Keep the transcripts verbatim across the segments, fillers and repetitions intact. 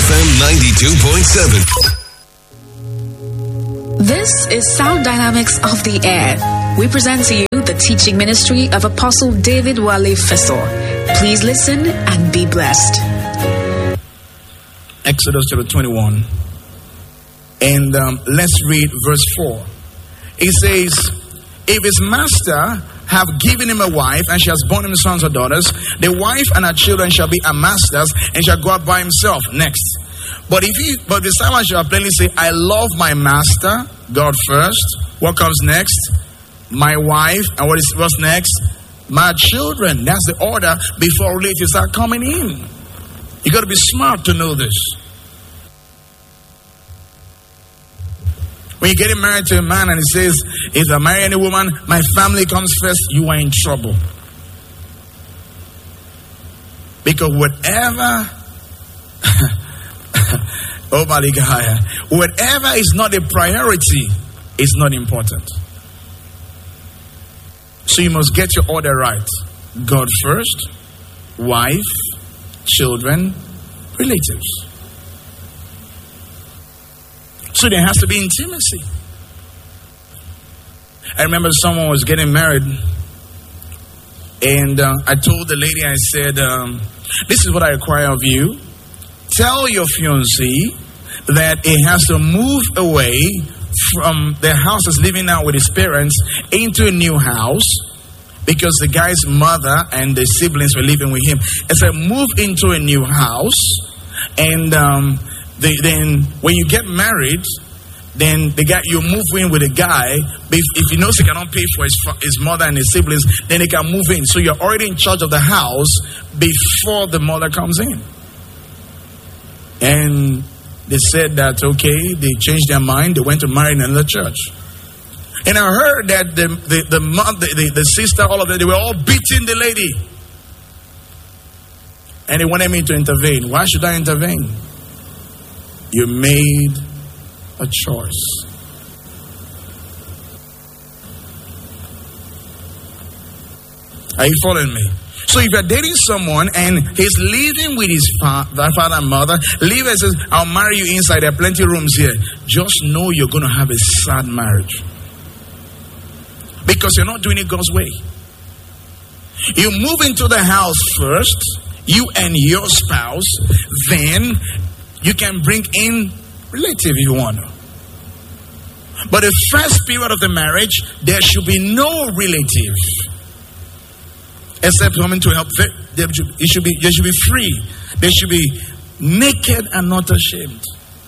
F M ninety-two point seven. This is Sound Dynamics of the Air. We present to you the teaching ministry of Apostle David Wale Fesor. Please listen and be blessed. Exodus chapter twenty-one. And um, let's read verse four. It says, if his master have given him a wife, and she has borne him sons or daughters, the wife and her children shall be a master's, and shall go out by himself. Next. But if he, but the servant shall plainly say, I love my master, God first. What comes next? My wife. And what is what's next? My children. That's the order before relatives are coming in. You got to be smart to know this. When you're getting married to a man and he says, if I marry any woman, my family comes first, you are in trouble. Because whatever, oh my God, whatever is not a priority is not important. So you must get your order right. God first, wife, children, relatives. So there has to be intimacy. I remember someone was getting married, and uh, I told the lady, I said, um, this is what I require of you. Tell your fiancé that he has to move away from the house he's living now with his parents into a new house, because the guy's mother and the siblings were living with him. I said, move into a new house, and um, the, then when you get married, then the guy, you move in with a guy. If, if he knows he cannot pay for his, his mother and his siblings, then he can move in. So you're already in charge of the house before the mother comes in. And they said that, okay, they changed their mind. They went to marry in another church. And I heard that the the the, mother, the, the sister, all of them, they were all beating the lady. And they wanted me to intervene. Why should I intervene? You made a choice. Are you following me? So if you're dating someone and he's living with his fa- father and mother, leave and says, I'll marry you inside, there are plenty of rooms here. Just know you're going to have a sad marriage. Because you're not doing it God's way. You move into the house first, you and your spouse, then you can bring in relative if you want to. But the first period of the marriage, there should be no relative. Except coming to help. It should be, they should be free. They should be naked and not ashamed.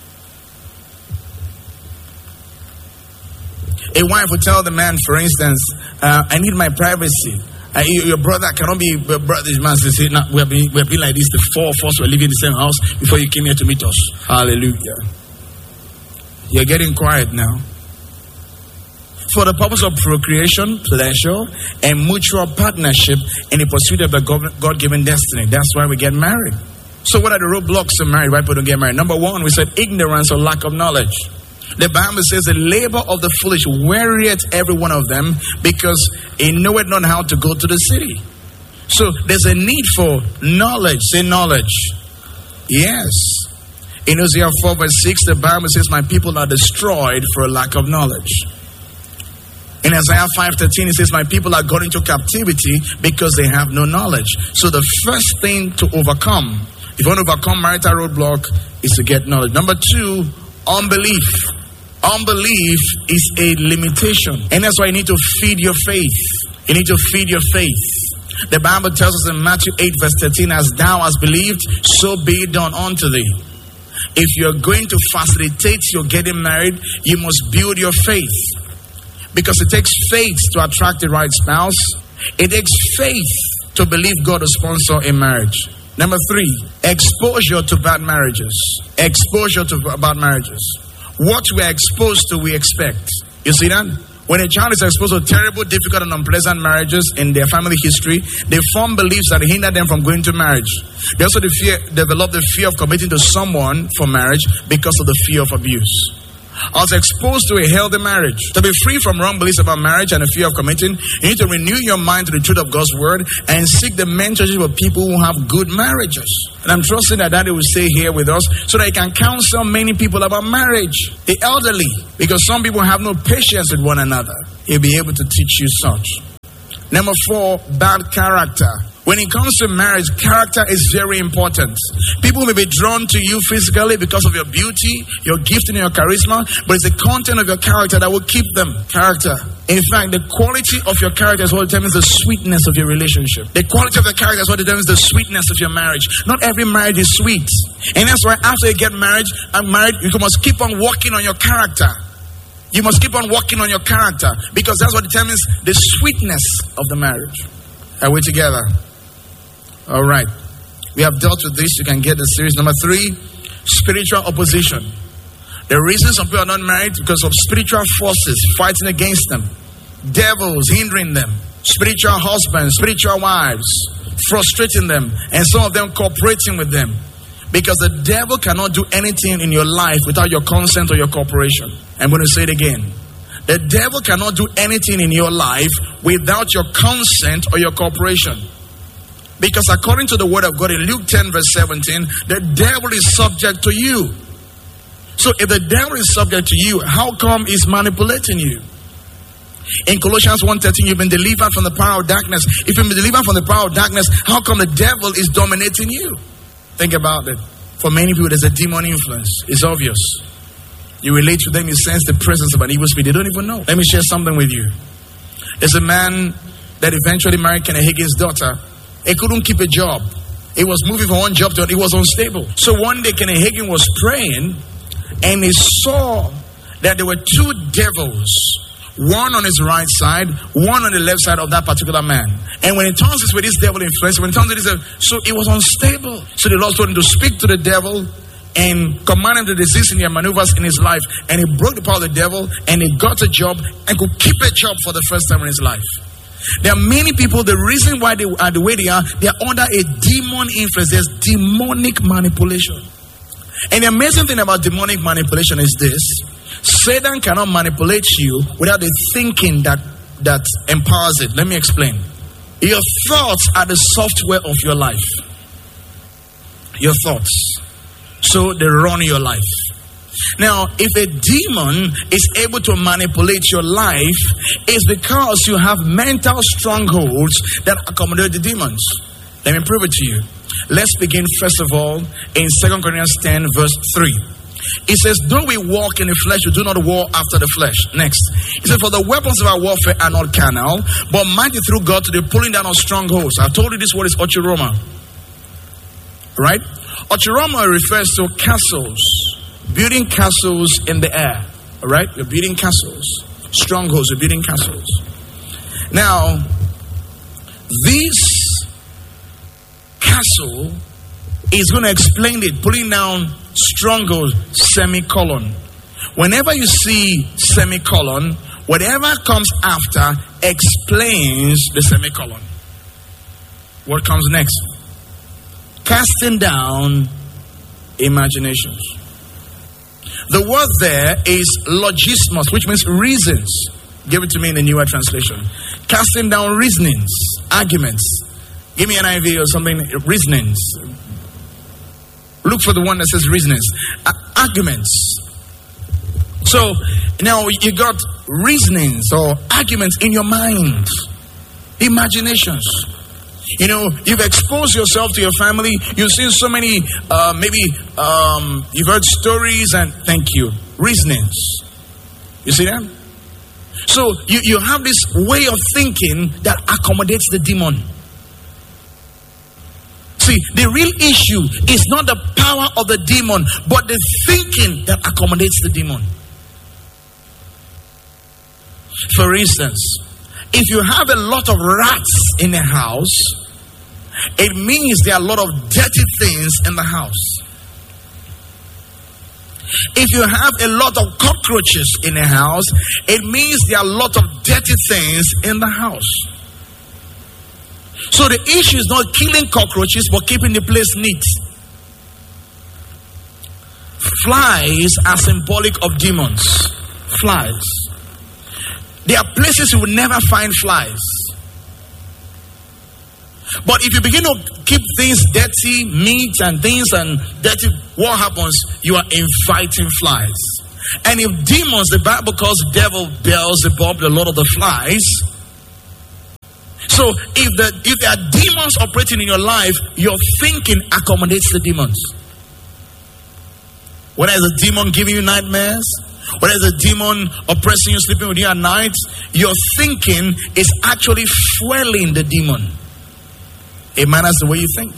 A wife would tell the man, for instance, uh, I need my privacy. Uh, your brother cannot be brother. Man says, no, we have been, we have been like this. The four of us were living in the same house before you came here to meet us. Hallelujah. You're getting quiet now. For the purpose of procreation, pleasure, and mutual partnership in the pursuit of the God-given destiny. That's why we get married. So what are the roadblocks to marriage? Why people don't get married? Number one, we said ignorance or lack of knowledge. The Bible says the labor of the foolish wearieth every one of them, because he knoweth not how to go to the city. So there's a need for knowledge. Say knowledge. Yes. In Hosea four verse six, the Bible says, my people are destroyed for a lack of knowledge. In Isaiah five thirteen, it says, my people are going into captivity because they have no knowledge. So the first thing to overcome, if you want to overcome marital roadblock, is to get knowledge. Number two, unbelief. Unbelief is a limitation. And that's why you need to feed your faith. You need to feed your faith. The Bible tells us in Matthew eight verse thirteen, as thou hast believed, so be it done unto thee. If you're going to facilitate your getting married, you must build your faith. Because it takes faith to attract the right spouse. It takes faith to believe God will sponsor a marriage. Number three, exposure to bad marriages. Exposure to bad marriages. What we're exposed to, we expect. You see that? When a child is exposed to terrible, difficult, and unpleasant marriages in their family history, they form beliefs that hinder them from going to marriage. They also fear, develop the fear of committing to someone for marriage because of the fear of abuse. I was exposed to a healthy marriage. To be free from wrong beliefs about marriage and the fear of committing, you need to renew your mind to the truth of God's word and seek the mentorship of people who have good marriages. And I'm trusting that Daddy will stay here with us so that he can counsel many people about marriage, the elderly, because some people have no patience with one another. He'll be able to teach you such. Number four, bad character. When it comes to marriage, character is very important. People may be drawn to you physically because of your beauty, your gift, and your charisma, but it's the content of your character that will keep them. Character. In fact, the quality of your character is what determines the sweetness of your relationship. The quality of the character is what determines the sweetness of your marriage. Not every marriage is sweet. And that's why after you get married, I'm married, you must keep on working on your character. You must keep on working on your character because that's what determines the sweetness of the marriage. Are we together? All right. We have dealt with this. You can get the series. Number three, spiritual opposition. The reason some people are not married is because of spiritual forces fighting against them. Devils hindering them. Spiritual husbands, spiritual wives, frustrating them. And some of them cooperating with them. Because the devil cannot do anything in your life without your consent or your cooperation. I'm going to say it again. The devil cannot do anything in your life without your consent or your cooperation. Because according to the word of God in Luke ten verse seventeen, the devil is subject to you. So if the devil is subject to you, how come he's manipulating you? In Colossians one thirteen, you've been delivered from the power of darkness. If you've been delivered from the power of darkness, how come the devil is dominating you? Think about it. For many people, there's a demon influence. It's obvious. You relate to them, you sense the presence of an evil spirit. They don't even know. Let me share something with you. There's a man that eventually married Kenneth Hagin's daughter. He couldn't keep a job. He was moving from one job to another. He was unstable. So one day Kenneth Hagin was praying and he saw that there were two devils. One on his right side, one on the left side of that particular man. And when he turns this with this devil influence, when he turns it, so it was unstable. So the Lord told him to speak to the devil and command him to desist in their maneuvers in his life. And he broke the power of the devil and he got a job and could keep a job for the first time in his life. There are many people, the reason why they are the way they are, they are under a demon influence. There's demonic manipulation. And the amazing thing about demonic manipulation is this: Satan cannot manipulate you without the thinking that, that empowers it. Let me explain. Your thoughts are the software of your life. Your thoughts. So they run your life. Now, if a demon is able to manipulate your life, it's because you have mental strongholds that accommodate the demons. Let me prove it to you. Let's begin first of all in Second Corinthians ten verse three. It says, though we walk in the flesh, we do not war after the flesh. Next. It says, for the weapons of our warfare are not carnal, but mighty through God to the pulling down of strongholds. I told you this word is ochiroma. Right? Ochiroma refers to castles. Building castles in the air. Alright? You're building castles. Strongholds, you're building castles. Now, this castle is going to explain it, pulling down strongholds, semicolon. Whenever you see semicolon, whatever comes after explains the semicolon. What comes next? Casting down imaginations. The word there is logismos, which means reasons. Give it to me in the newer translation. Casting down reasonings, arguments. Give me an idea or something. Reasonings. Look for the one that says reasonings. Uh, arguments. So now you got reasonings or arguments in your mind. Imaginations. You know, you've exposed yourself to your family. You've seen so many, uh, maybe um, you've heard stories and thank you, reasonings. You see that? So you, you have this way of thinking that accommodates the demon. See, the real issue is not the power of the demon, but the thinking that accommodates the demon. For instance, if you have a lot of rats in a house, it means there are a lot of dirty things in the house. If you have a lot of cockroaches in a house, it means there are a lot of dirty things in the house. So the issue is not killing cockroaches, but keeping the place neat. Flies are symbolic of demons. Flies. There are places you will never find flies. But if you begin to keep things dirty, meat and things and dirty, what happens? You are inviting flies. And if demons, the Bible calls the devil Beelzebub, the Lord of the flies. So if the if there are demons operating in your life, your thinking accommodates the demons. Whether it's a demon giving you nightmares, whether it's a demon oppressing you, sleeping with you at night, your thinking is actually fueling the demon. It matters the way you think.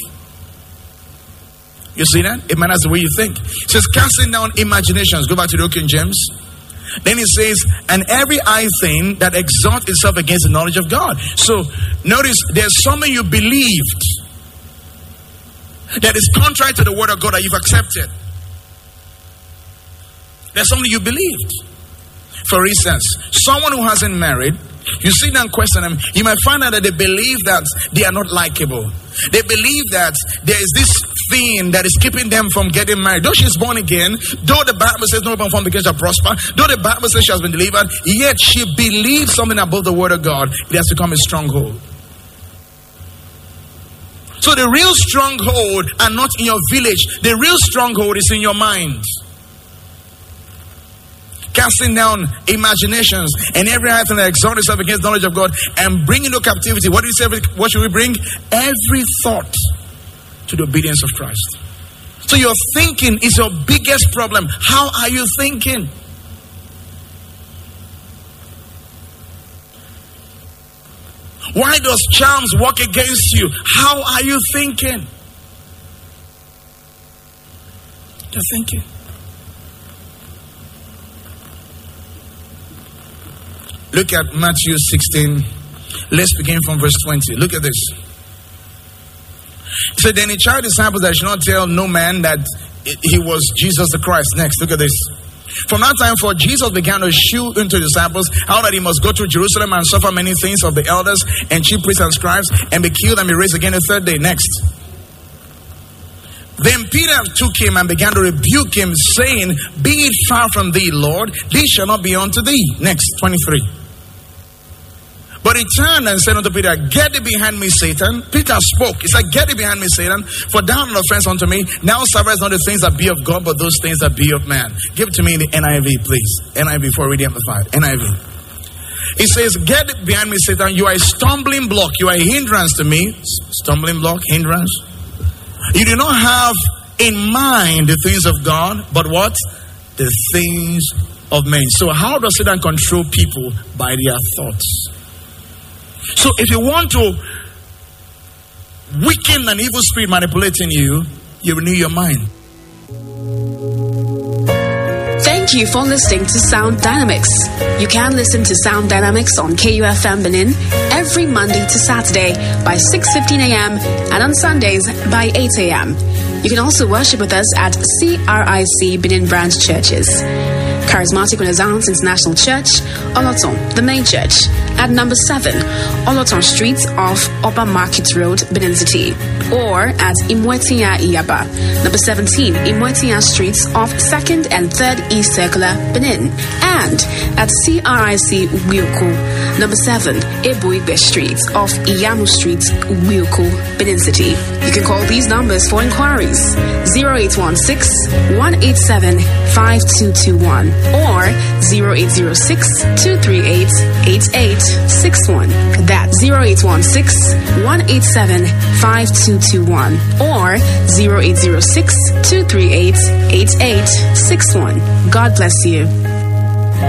You see that? It matters the way you think. It says, casting down imaginations. Go back to the King James. Then it says, and every high thing that exalts itself against the knowledge of God. So, notice there's something you believed that is contrary to the word of God that you've accepted. There's something you believed. For instance, someone who hasn't married, you sit down and question them, you might find out that they believe that they are not likable. They believe that there is this thing that is keeping them from getting married. Though she's born again, though the Bible says no weapon formed against her prosper, though the Bible says she has been delivered, yet she believes something above the word of God. It has become a stronghold. So the real stronghold are not in your village. The real stronghold is in your mind. Casting down imaginations and every high thing that exalts itself against the knowledge of God, and bringing into captivity. What do you say? What should we bring? Every thought to the obedience of Christ. So your thinking is your biggest problem. How are you thinking? Why does charms work against you? How are you thinking? You're thinking. Look at Matthew sixteen. Let's begin from verse twenty. Look at this. So then he charged disciples that should not tell no man that he was Jesus the Christ. Next, look at this. From that time forth, Jesus began to shew unto the disciples how that he must go through Jerusalem and suffer many things of the elders and chief priests and scribes, and be killed and be raised again the third day. Next. Then Peter took him and began to rebuke him, saying, Be it far from thee, Lord, this shall not be unto thee. Next, twenty-three. But he turned and said unto Peter, Get thee behind me, Satan. Peter spoke. He said, Get thee behind me, Satan, for thou art an offense unto me. Now servest not the things that be of God, but those things that be of man. Give it to me in the N I V, please. N I V before reading Amplified. N I V. He says, Get thee behind me, Satan. You are a stumbling block. You are a hindrance to me. Stumbling block, hindrance. You do not have in mind the things of God, but what? The things of men. So how does Satan control people? By their thoughts. So if you want to weaken an evil spirit manipulating you, you renew your mind. Thank you for listening to Sound Dynamics. You can listen to Sound Dynamics on K U F M Benin every Monday to Saturday by six fifteen a.m. and on Sundays by eight a.m. You can also worship with us at C R I C Benin Branch Churches. Charismatic Renaissance International Church, Oloton, the main church, at number seven, Oloton Street off Upper Market Road, Benin City, or at Imwetia Iyaba, number seventeen, Imwetia Street off second and third East Circular, Benin, and at C R I C Wilko, number seven, Ebuigbe Street off Iyamu Street, Wilko, Benin City. You can call these numbers for inquiries, zero eight one six, one eight seven, five two two one. Or zero eight zero six, two three eight, eight eight six one. That's zero eight one six, one eight seven, five two two one. Or zero eight zero six, two three eight, eight eight six one. God bless you.